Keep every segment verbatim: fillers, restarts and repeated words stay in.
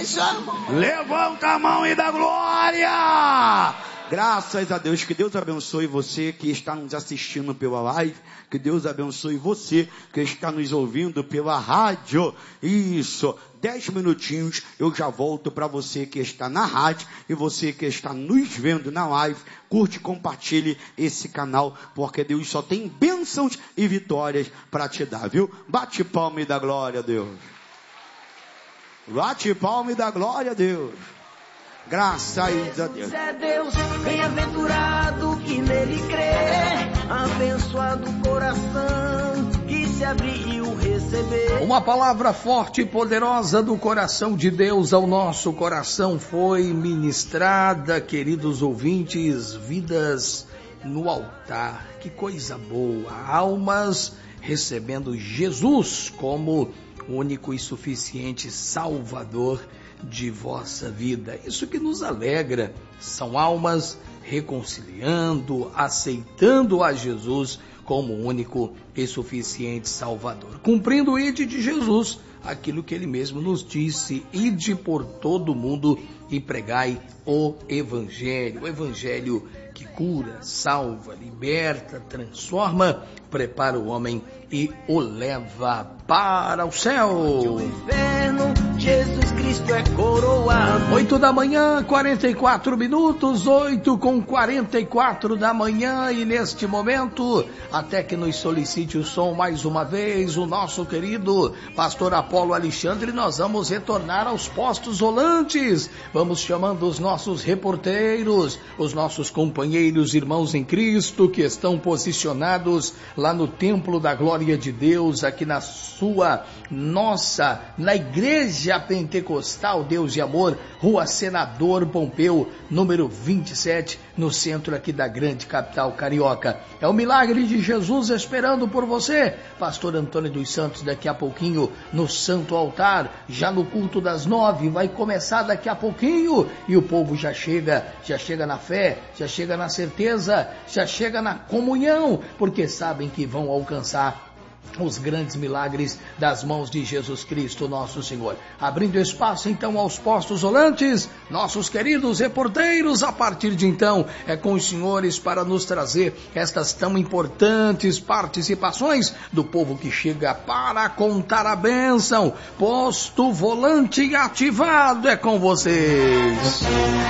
isso, irmão. Levanta a mão e dá glória. Graças a Deus, que Deus abençoe você que está nos assistindo pela live, que Deus abençoe você que está nos ouvindo pela rádio. Isso, dez minutinhos eu já volto para você que está na rádio e você que está nos vendo na live. Curte e compartilhe esse canal, porque Deus só tem bênçãos e vitórias para te dar, viu? Bate palma e dá glória a Deus. Bate palma e dá glória a Deus. Graças a Deus. É Deus, bem-aventurado que nele crê, abençoado o coração que se abriu receber. Uma palavra forte e poderosa do coração de Deus ao nosso coração foi ministrada, queridos ouvintes, vidas no altar. Que coisa boa, almas recebendo Jesus como único e suficiente Salvador de vossa vida. Isso que nos alegra, são almas reconciliando, aceitando a Jesus como único e suficiente Salvador, cumprindo o ide de Jesus, aquilo que ele mesmo nos disse: ide por todo mundo e pregai o Evangelho, o Evangelho que cura, salva, liberta, transforma, prepara o homem e o leva para o céu. O inferno, Jesus Cristo é coroado. Oito da manhã, quarenta e quatro minutos, oito com quarenta e quatro da manhã, e neste momento, até que nos solicite o som mais uma vez, o nosso querido pastor Apolo Alexandre, nós vamos retornar aos postos rolantes. Vamos chamando os nossos reporteiros, os nossos companheiros, irmãos em Cristo, que estão posicionados lá no Templo da Glória de Deus, aqui na sua, nossa, na Igreja Pentecostal Deus e Amor, Rua Senador Pompeu, número vinte e sete, no centro aqui da grande capital carioca. É o milagre de Jesus esperando por você. Pastor Antônio dos Santos daqui a pouquinho no Santo Altar, já no culto das nove, vai começar daqui a pouquinho, e o povo já chega, já chega na fé, já chega na certeza, já chega na comunhão, porque sabem que vão alcançar os grandes milagres das mãos de Jesus Cristo, nosso Senhor. Abrindo espaço então aos postos rolantes, nossos queridos reporteiros, a partir de então é com os senhores para nos trazer estas tão importantes participações do povo que chega para contar a bênção. Posto volante ativado, é com vocês.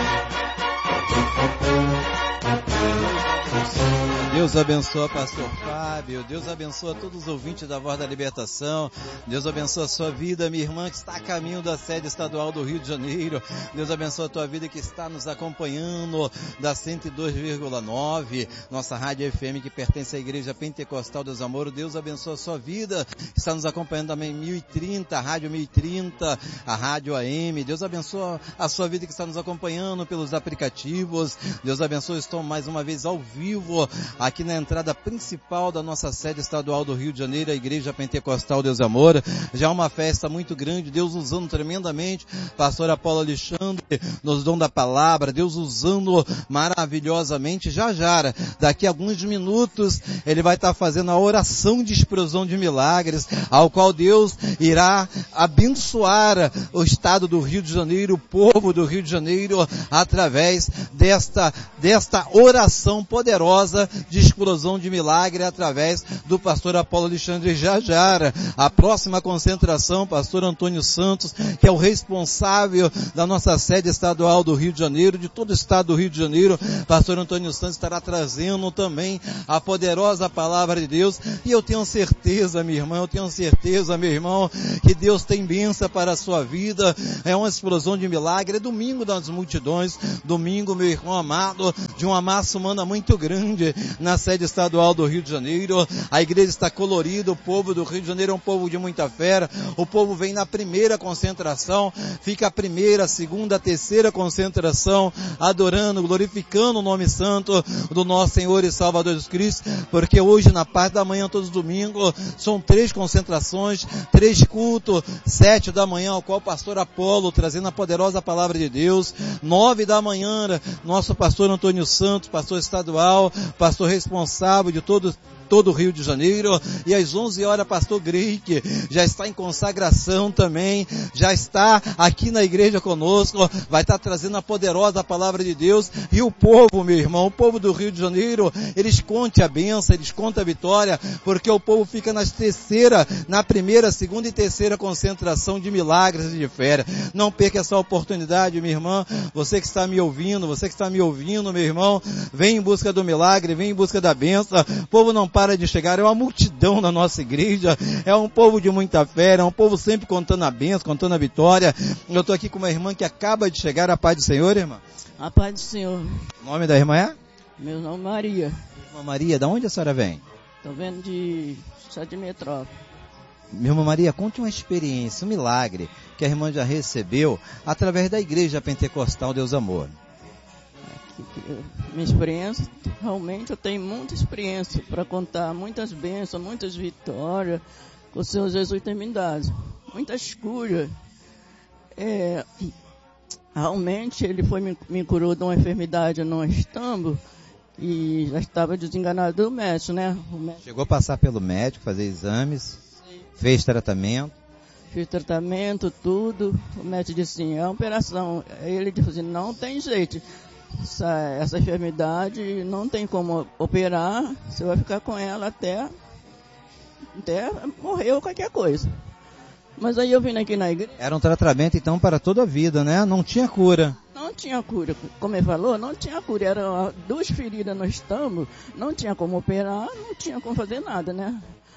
Deus abençoe, pastor Fábio. Deus abençoe todos os ouvintes da Voz da Libertação. Deus abençoe a sua vida, minha irmã, que está a caminho da sede estadual do Rio de Janeiro. Deus abençoe a tua vida que está nos acompanhando da cento e dois vírgula nove, nossa rádio F M que pertence à Igreja Pentecostal Deus Amor. Deus abençoe a sua vida que está nos acompanhando também mil e trinta, a rádio mil e trinta, a rádio A M. Deus abençoe a sua vida que está nos acompanhando pelos aplicativos. Deus abençoe, estou mais uma vez ao vivo aqui na entrada principal da nossa sede estadual do Rio de Janeiro, a Igreja Pentecostal Deus Amor. Já uma festa muito grande, Deus usando tremendamente pastor Apolo Alexandre nos dom da palavra, Deus usando maravilhosamente. Já já, daqui a alguns minutos, ele vai estar fazendo a oração de explosão de milagres, ao qual Deus irá abençoar o estado do Rio de Janeiro, o povo do Rio de Janeiro, através desta, desta oração poderosa de explosão de milagre através do pastor Apolo Alexandre Jajara. A próxima concentração, pastor Antônio Santos, que é o responsável da nossa sede estadual do Rio de Janeiro, de todo o estado do Rio de Janeiro, pastor Antônio Santos estará trazendo também a poderosa palavra de Deus, e eu tenho certeza, minha irmã, eu tenho certeza, meu irmão, que Deus tem bênção para a sua vida. É uma explosão de milagre, é domingo das multidões, domingo, meu irmão amado, de uma massa humana muito grande, na sede estadual do Rio de Janeiro. A igreja está colorida, o povo do Rio de Janeiro é um povo de muita fé. O povo vem na primeira concentração, fica a primeira, a segunda, a terceira concentração, adorando, glorificando o nome santo do nosso Senhor e Salvador Jesus Cristo, porque hoje na parte da manhã, todos os domingos, são três concentrações, três cultos, sete da manhã, ao qual o pastor Apolo, trazendo a poderosa palavra de Deus, nove da manhã, nosso pastor Antônio Santos, pastor estadual, pastor responsável de todo, todo o Rio de Janeiro. E às onze horas, pastor Greik já está em consagração também, já está aqui na igreja conosco, vai estar trazendo a poderosa palavra de Deus. E o povo, meu irmão, o povo do Rio de Janeiro, eles contam a bênção, eles contam a vitória, porque o povo fica nas terceira, na primeira, segunda e terceira concentração de milagres e de fé. Não perca essa oportunidade, minha irmã. Você que está me ouvindo, você que está me ouvindo, meu irmão, vem em busca do milagre, vem em busca da bênção. O povo não para de chegar, é uma multidão na nossa igreja, é um povo de muita fé, é um povo sempre contando a bênção, contando a vitória. Eu estou aqui com uma irmã que acaba de chegar. A paz do Senhor, irmã? A paz do Senhor. O nome da irmã é? Meu nome é Maria. Irmã Maria, de onde a senhora vem? Estou vendo de Chá de Metrópole. Minha irmã Maria, conte uma experiência, um milagre que a irmã já recebeu através da Igreja Pentecostal Deus Amor. Minha experiência, realmente eu tenho muita experiência para contar, muitas bênçãos, muitas vitórias que o Senhor Jesus tem me dado, muitas curas. É, realmente ele foi, me, me curou de uma enfermidade no estômago e já estava desenganado do médico, né? O médico... Chegou a passar pelo médico, fazer exames, sim, fez tratamento? Fiz tratamento, tudo. O médico disse assim, é uma operação. Ele disse assim, não tem jeito. Essa, essa enfermidade não tem como operar, você vai ficar com ela até, até morrer ou qualquer coisa. Mas aí eu vim aqui na igreja... Era um tratamento então para toda a vida, né? Não tinha cura. Não tinha cura, como ele falou, não tinha cura. Eram duas feridas no estômago, não tinha como operar, não tinha como fazer nada, né?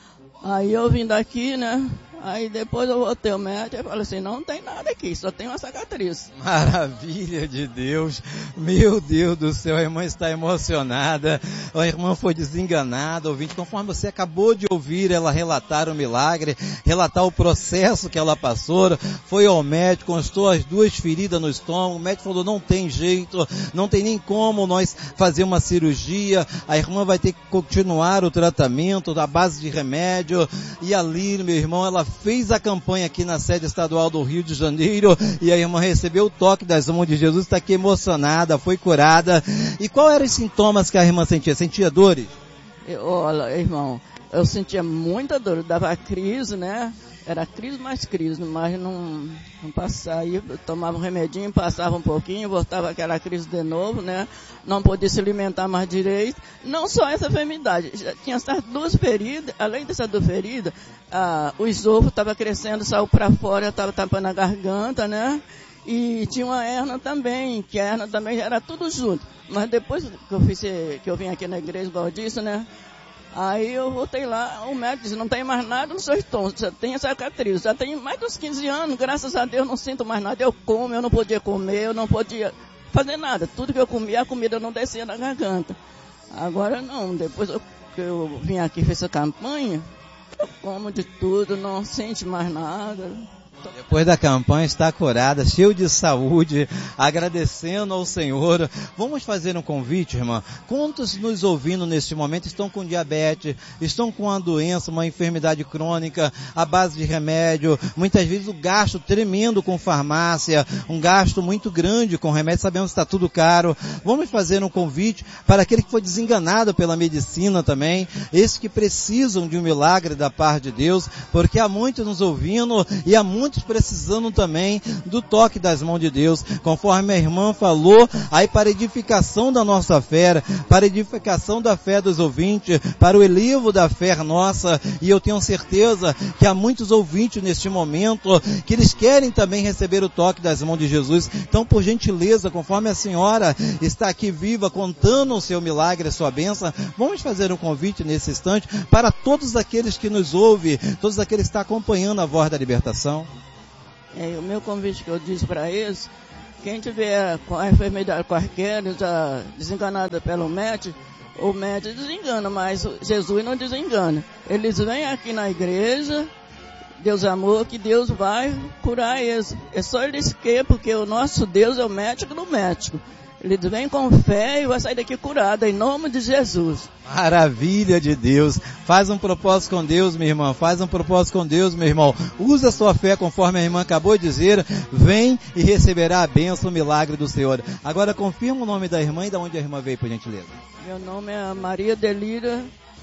Aí eu vim daqui, né? Aí depois eu voltei ao médico e falei assim, não tem nada aqui, só tem uma cicatriz. Maravilha de Deus, meu Deus do céu, a irmã está emocionada, a irmã foi desenganada, ouvinte, conforme você acabou de ouvir ela relatar o milagre, relatar o processo que ela passou, foi ao médico, constou as duas feridas no estômago, o médico falou, não tem jeito, não tem nem como nós fazer uma cirurgia, a irmã vai ter que continuar o tratamento à base de remédio, e ali, meu irmão, ela fez a campanha aqui na sede estadual do Rio de Janeiro e a irmã recebeu o toque das mãos de Jesus, está aqui emocionada, foi curada. E qual eram os sintomas que a irmã sentia? Sentia dores? Eu, olha, irmão, eu sentia muita dor, dava crise, né? Era crise mais crise, mas não, não passava. Aí eu tomava um remedinho, passava um pouquinho, voltava aquela crise de novo, né? Não podia se alimentar mais direito. Não só essa enfermidade, já tinha essas duas feridas, além dessas duas feridas, ah, o esôfago estava crescendo, saiu para fora, estava tapando a garganta, né? E tinha uma hernia também, que a hernia também era tudo junto. Mas depois que eu, fiz, que eu vim aqui na igreja, igual disso, né? Aí eu voltei lá, o médico disse, não tem mais nada no seu estômago, já tem essa cicatriz, já tem mais dos quinze anos, graças a Deus não sinto mais nada, eu como, eu não podia comer, eu não podia fazer nada, tudo que eu comia, a comida não descia na garganta. Agora não, depois eu, que eu vim aqui e fiz essa campanha, eu como de tudo, não sinto mais nada. Depois da campanha está curada, cheio de saúde, agradecendo ao Senhor. Vamos fazer um convite, irmã. Quantos nos ouvindo neste momento estão com diabetes, estão com uma doença, uma enfermidade crônica, à base de remédio, muitas vezes o gasto tremendo com farmácia, um gasto muito grande com remédio, sabemos que está tudo caro. Vamos fazer um convite para aquele que foi desenganado pela medicina também, esses que precisam de um milagre da parte de Deus, porque há muitos nos ouvindo e há muitos precisando também do toque das mãos de Deus, conforme a irmã falou, aí para edificação da nossa fé, para edificação da fé dos ouvintes, para o elevo da fé nossa, e eu tenho certeza que há muitos ouvintes neste momento, que eles querem também receber o toque das mãos de Jesus. Então, por gentileza, conforme a senhora está aqui viva, contando o seu milagre, a sua bênção, vamos fazer um convite nesse instante, para todos aqueles que nos ouvem, todos aqueles que estão acompanhando a voz da libertação. É, o meu convite que eu disse para eles, quem tiver com a enfermidade qualquer, já desenganada pelo médico, o médico desengana, mas Jesus não desengana. Eles vêm aqui na igreja, Deus amor, que Deus vai curar eles. É só eles que, porque o nosso Deus é o médico do médico. Eles vêm com fé e vai sair daqui curado, em nome de Jesus. Maravilha de Deus. Faz um propósito com Deus, minha irmã. Faz um propósito com Deus, meu irmão. Usa a sua fé conforme a irmã acabou de dizer. Vem e receberá a bênção, o milagre do Senhor. Agora confirma o nome da irmã e de onde a irmã veio, por gentileza. Meu nome é Maria Delira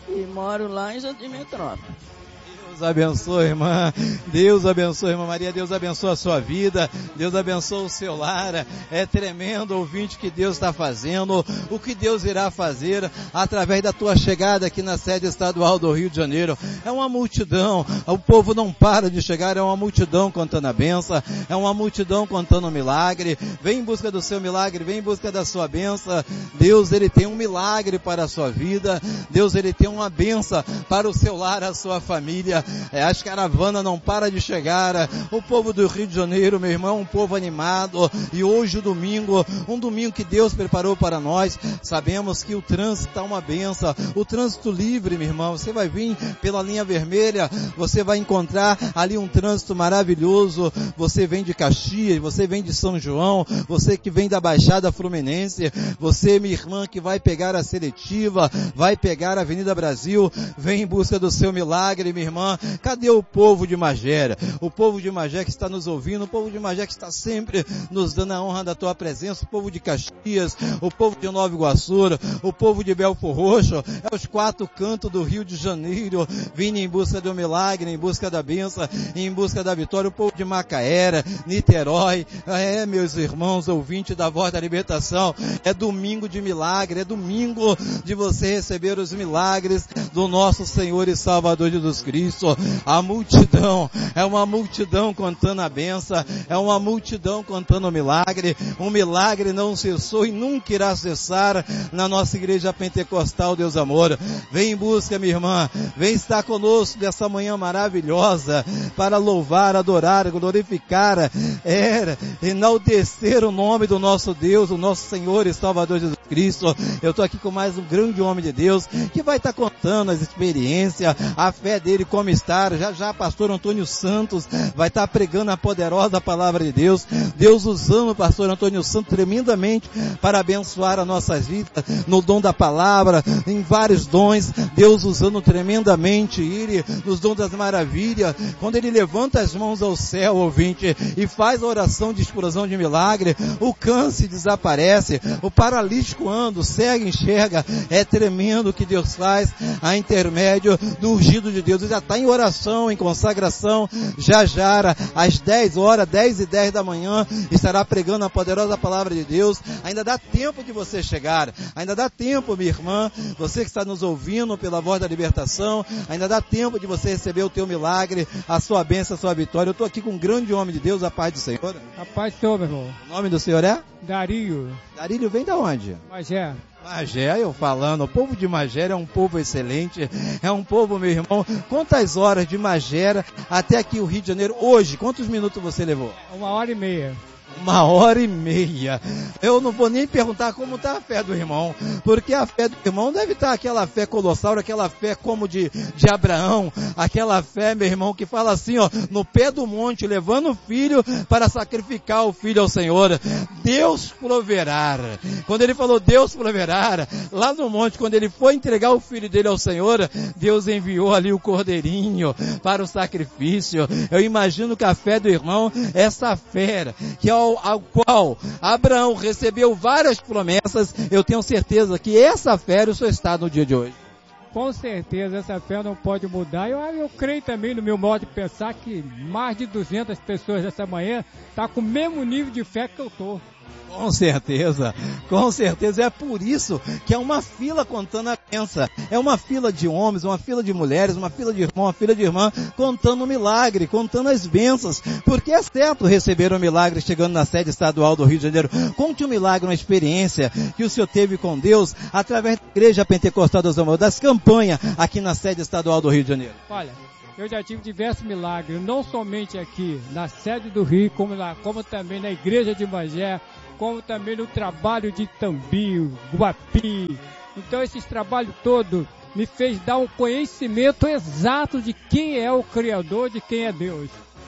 e moro lá em Jardim Metrópole. Deus abençoe, irmã. Deus abençoe, irmã Maria. Deus abençoe a sua vida. Deus abençoe o seu lar. É tremendo, ouvinte, que Deus está fazendo. O que Deus irá fazer através da tua chegada aqui na sede estadual do Rio de Janeiro. É uma multidão. O povo não para de chegar. É uma multidão contando a benção. É uma multidão contando o milagre. Vem em busca do seu milagre. Vem em busca da sua benção. Deus, Ele tem um milagre para a sua vida. Deus, Ele tem uma benção para o seu lar, a sua família. É, as caravanas não param de chegar. O povo do Rio de Janeiro, meu irmão, um povo animado. E hoje o domingo, um domingo que Deus preparou para nós. Sabemos que o trânsito está uma benção. O trânsito livre, meu irmão. Você vai vir pela linha vermelha, você vai encontrar ali um trânsito maravilhoso. Você vem de Caxias, você vem de São João, você que vem da Baixada Fluminense, você, minha irmã, que vai pegar a seletiva, vai pegar a Avenida Brasil, vem em busca do seu milagre, minha irmã. Cadê o povo de Magé? O povo de Magé que está nos ouvindo, o povo de Magé que está sempre nos dando a honra da tua presença, o povo de Caxias, o povo de Nova Iguaçu, o povo de Belfor Roxo, é os quatro cantos do Rio de Janeiro, vindo em busca do milagre, em busca da bênção, em busca da vitória, o povo de Macaé, Niterói, é, meus irmãos, ouvintes da Voz da Libertação, é domingo de milagre, é domingo de você receber os milagres do nosso Senhor e Salvador Jesus Cristo. A multidão, é uma multidão contando a benção, é uma multidão contando o milagre. O milagre não cessou e nunca irá cessar na nossa igreja pentecostal, Deus amor. Vem em busca, minha irmã, vem estar conosco nessa manhã maravilhosa para louvar, adorar, glorificar, é, enaltecer o nome do nosso Deus, o nosso Senhor e Salvador Jesus Cristo. Eu estou aqui com mais um grande homem de Deus que vai estar contando as experiências, a fé dele como estar. Já já pastor Antônio Santos vai estar pregando a poderosa palavra de Deus. Deus usando o pastor Antônio Santos tremendamente para abençoar as nossas vidas no dom da palavra, em vários dons. Deus usando tremendamente ele nos dons das maravilhas. Quando ele levanta as mãos ao céu, ouvinte, e faz a oração de explosão de milagre, o câncer desaparece, o paralítico anda, o cego enxerga. É tremendo o que Deus faz a intermédio do ungido de Deus. Ele já está em oração, em consagração. Já já, às dez horas, dez e dez da manhã, estará pregando a poderosa palavra de Deus. Ainda dá tempo de você chegar, ainda dá tempo, minha irmã, você que está nos ouvindo pela Voz da Libertação, ainda dá tempo de você receber o teu milagre, a sua bênção, a sua vitória. Eu estou aqui com um grande homem de Deus, a paz do Senhor. A paz do Senhor, meu irmão. O nome do Senhor é? Darílio. Darílio vem da onde? Magé. Magé, eu falando, o povo de Magé é um povo excelente, é um povo, meu irmão. Quantas horas de Magé até aqui o Rio de Janeiro hoje? Quantos minutos você levou? Uma hora e meia. Uma hora e meia. Eu não vou nem perguntar como está a fé do irmão, porque a fé do irmão deve estar aquela fé colossal, aquela fé como de, de Abraão, aquela fé, meu irmão, que fala assim, ó, no pé do monte, levando o filho para sacrificar o filho ao Senhor. Deus proverá. Quando ele falou Deus proverá, lá no monte, quando ele foi entregar o filho dele ao Senhor, Deus enviou ali o cordeirinho para o sacrifício. Eu imagino que a fé do irmão, essa fé que é Ao, ao qual Abraão recebeu várias promessas, eu tenho certeza que essa fé o senhor está no dia de hoje. Com certeza, essa fé não pode mudar. Eu, eu creio também, no meu modo de pensar, que mais de duzentas pessoas dessa manhã estão com o mesmo nível de fé que eu estou. Com certeza, com certeza, é por isso que é uma fila contando a bênção, é uma fila de homens, uma fila de mulheres, uma fila de irmão, uma fila de irmã, contando o milagre, contando as bênçãos, porque é certo receber o milagre chegando na sede estadual do Rio de Janeiro. Conte um milagre, uma experiência que o senhor teve com Deus, através da Igreja Pentecostal dos Amores, das campanhas aqui na sede estadual do Rio de Janeiro. Olha, eu já tive diversos milagres, não somente aqui na sede do Rio, como, lá, como também na Igreja de Magé, como também no trabalho de Itambi, Guapi. Então esses trabalhos todos me fez dar um conhecimento exato de quem é o Criador, de quem é Deus.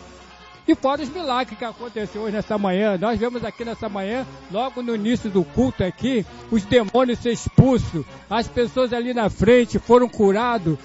E fora os milagres que aconteceu hoje nessa manhã, nós vemos aqui nessa manhã, logo no início do culto aqui, os demônios ser expulsos, as pessoas ali na frente foram curados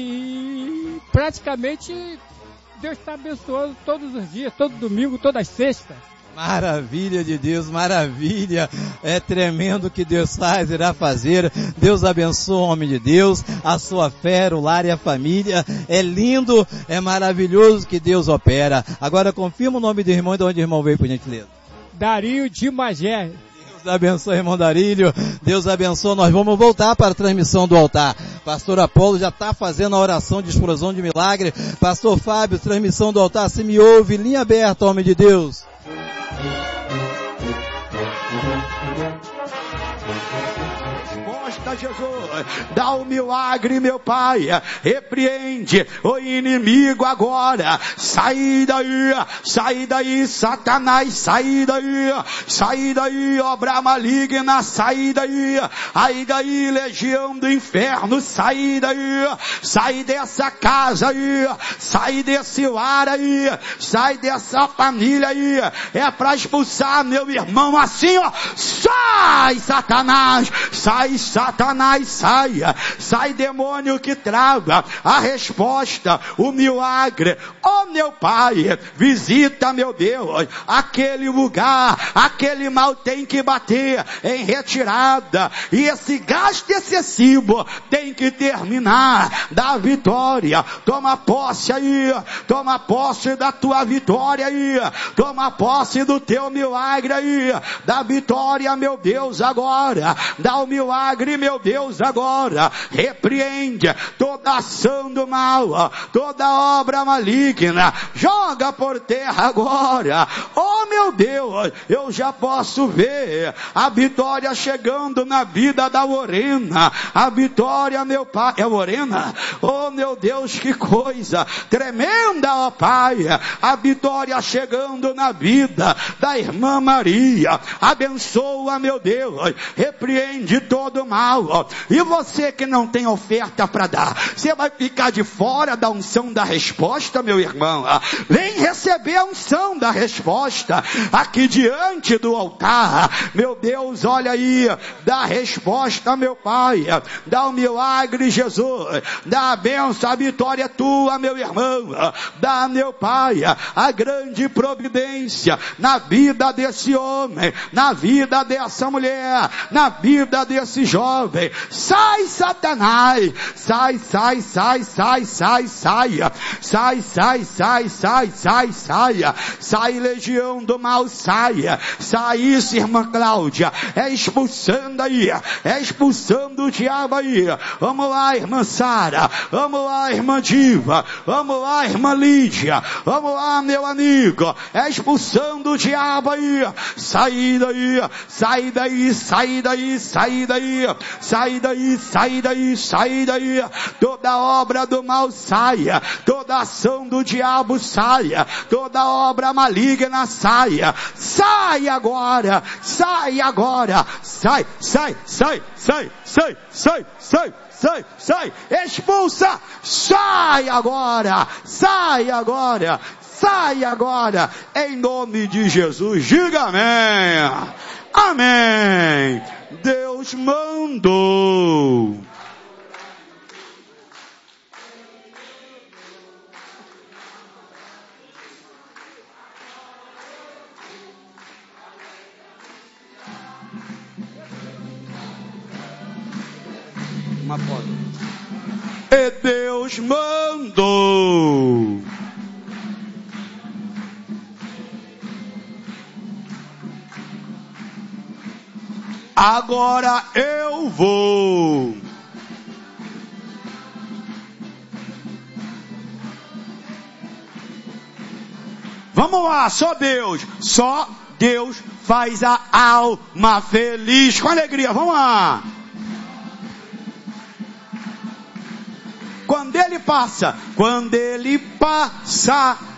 e praticamente Deus está abençoando todos os dias, todo domingo, toda sexta. Maravilha de Deus, maravilha, é tremendo o que Deus faz, irá fazer. Deus abençoe o homem de Deus, a sua fé, o lar e a família. É lindo, é maravilhoso que Deus opera. Agora confirma o nome do irmão e de onde o irmão veio, por gentileza. Dario de Magé. Deus abençoe, irmão Darílio. Deus abençoe. Nós vamos voltar para a transmissão do altar. Pastor Apolo já está fazendo a oração de explosão de milagre. Pastor Fábio, transmissão do altar. Se me ouve, linha aberta, homem de Deus. Resposta, Jesus, dá o milagre, meu Pai, repreende o inimigo agora, sai daí, sai daí, Satanás, sai daí, sai daí, obra maligna, sai daí, aí daí, legião do inferno, sai daí, sai dessa casa aí, sai desse lar aí, sai dessa família aí, é para expulsar meu irmão assim, ó, sai Satanás, sai Satanás, saia, sai demônio que trava a resposta, o milagre. Oh meu Pai, visita, meu Deus, aquele lugar, aquele mal tem que bater em retirada, e esse gasto excessivo tem que terminar, da vitória. Toma posse aí, toma posse da tua vitória aí, toma posse do teu milagre aí, da vitória, meu Deus, agora, dá o milagre, meu Deus, agora, repreende toda ação do mal, toda obra maligna, joga por terra agora. Oh meu Deus, eu já posso ver a vitória chegando na vida da Lorena, a vitória, meu Pai, é Lorena? Oh meu Deus, que coisa tremenda, ó Pai, a vitória chegando na vida da irmã Maria, abençoa, meu Deus, repreende todo mal. E você que não tem oferta para dar, você vai ficar de fora da unção da resposta, meu irmão. Vem receber a unção da resposta aqui diante do altar. Meu Deus, olha aí, dá a resposta, meu Pai, dá o milagre, Jesus, dá a bênção, a vitória é tua, meu irmão, dá, meu Pai, a grande providência na vida desse homem, na vida dessa mulher, na vida desse jovem. Sai Satanás, sai, sai, sai, sai, sai, saia, sai, sai, sai, sai, sai, saia, sai legião do mal, saia, sai isso, irmã Cláudia, é expulsando aí, é expulsando o diabo aí. Vamos lá, irmã Sara, vamos lá, irmã Diva, vamos lá, irmã Lídia, vamos lá, meu amigo, é expulsando o diabo aí, sai daí, sai daí, sai daí, sai daí, sai daí, sai daí, sai daí, toda obra do mal saia, toda ação do diabo saia, toda obra maligna saia, sai agora, sai agora, sai, sai, sai, sai, sai, sai, sai, sai, sai, expulsa, sai agora, sai agora, sai agora, em nome de Jesus, diga amém, amém. Deus mandou. Uma foto. E Deus mandou. Agora eu vou. Vamos lá, só Deus, só Deus faz a alma feliz com alegria. Vamos lá. Quando ele passa, quando ele passa,